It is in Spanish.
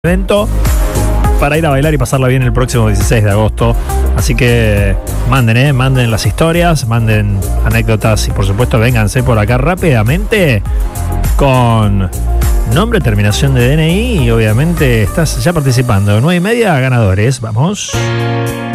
evento para ir a bailar y pasarla bien el próximo 16 de agosto. Así que manden las historias, manden anécdotas y por supuesto vénganse por acá rápidamente con nombre, terminación de DNI y obviamente estás ya participando. 9:30 ganadores, vamos.